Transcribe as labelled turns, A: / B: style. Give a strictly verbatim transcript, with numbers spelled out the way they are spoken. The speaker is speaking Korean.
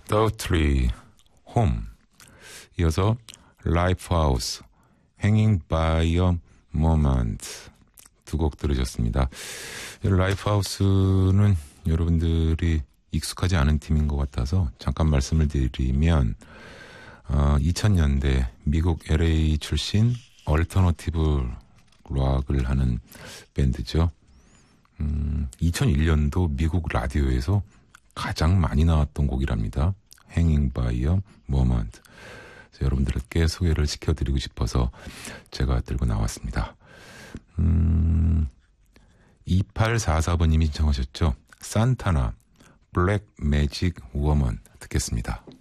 A: Doubtfully Home, 이어서 Lifehouse, Hanging by a Moment 두 곡 들으셨습니다. 라이프하우스는 여러분들이 익숙하지 않은 팀인 것 같아서 잠깐 말씀을 드리면 어, 이천 년대 미국 엘에이 출신 얼터너티브 락을 하는 밴드죠. 음, 이천일 년도 미국 라디오에서 가장 많이 나왔던 곡이랍니다. Hanging by a Moment. 그래서 여러분들께 소개를 시켜드리고 싶어서 제가 들고 나왔습니다. 음, 이팔사사 번님이 신청하셨죠. 산타나 블랙 매직 워먼 듣겠습니다.